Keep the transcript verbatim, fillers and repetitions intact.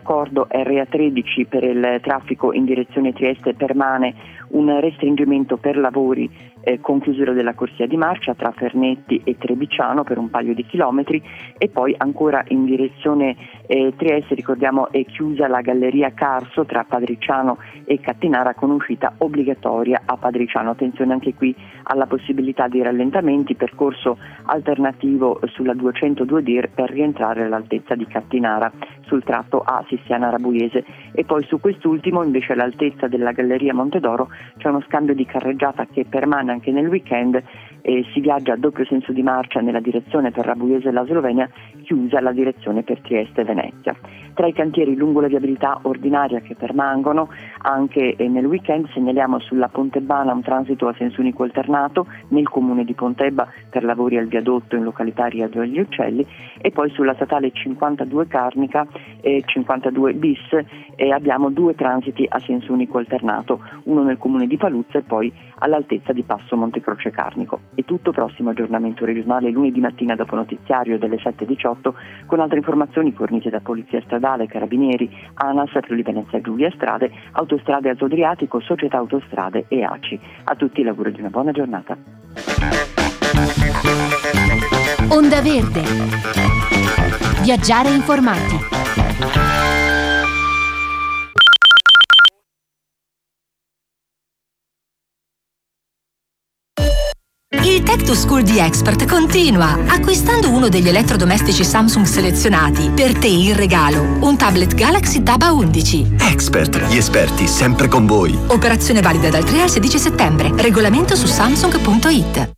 raccordo R A tredici per il traffico in direzione Trieste permane un restringimento per lavori eh, con chiusura della corsia di marcia tra Fernetti e Trebiciano per un paio di chilometri, e poi ancora in direzione eh, Trieste, ricordiamo, è chiusa la galleria Carso tra Padriciano e Cattinara con uscita obbligatoria a Padriciano. Attenzione anche qui alla possibilità di rallentamenti, percorso alternativo sulla duecentodue D I R per rientrare all'altezza di Cattinara sul tratto A Sistiana Rabuiese, e poi su quest'ultimo invece all'altezza della galleria Montedoro c'è uno scambio di carreggiata che permane anche nel weekend e si viaggia a doppio senso di marcia nella direzione per Rabuiese e la Slovenia, chiusa la direzione per Trieste e Venezia. Tra i cantieri lungo la viabilità ordinaria che permangono anche nel weekend segnaliamo sulla Pontebana un transito a senso unico alternato nel comune di Pontebba per lavori al viadotto in località Riadio degli Uccelli, e poi sulla statale cinquantadue Carnica e cinquantadue bis e abbiamo due transiti a senso unico alternato, uno nel comune di Paluzza e poi all'altezza di Passo Montecroce Carnico. È tutto, prossimo aggiornamento regionale lunedì mattina dopo notiziario delle sette e diciotto con altre informazioni fornite da Polizia Stradale, Carabinieri, ANAS, Friuli Venezia Giulia Strade, Autostrade Adriatico, Società Autostrade e A C I. A tutti l'auguro di una buona giornata. Onda Verde. Viaggiare informati. Il Tech to School di Expert continua. Acquistando uno degli elettrodomestici Samsung selezionati, per te in regalo un tablet Galaxy Tab A undici. Expert, gli esperti sempre con voi. Operazione valida dal tre al sedici settembre. Regolamento su samsung punto it.